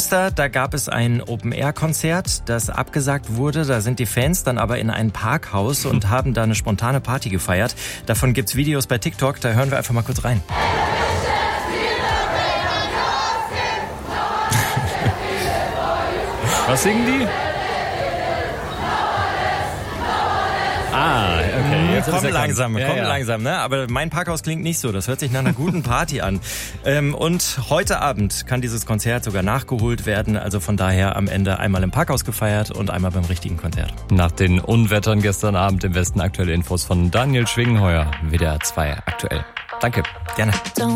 Münster, da gab es ein Open-Air-Konzert, das abgesagt wurde. Da sind die Fans dann aber in ein Parkhaus und haben da eine spontane Party gefeiert. Davon gibt's Videos bei TikTok, da hören wir einfach mal kurz rein. Was singen die? Ah, okay. Jetzt Komm langsam, ne? Aber mein Parkhaus klingt nicht so. Das hört sich nach einer guten Party an. Und heute Abend kann dieses Konzert sogar nachgeholt werden. Also von daher am Ende einmal im Parkhaus gefeiert und einmal beim richtigen Konzert. Nach den Unwettern gestern Abend im Westen aktuelle Infos von Daniel Schwingenheuer, WDR 2 aktuell. Danke. Gerne.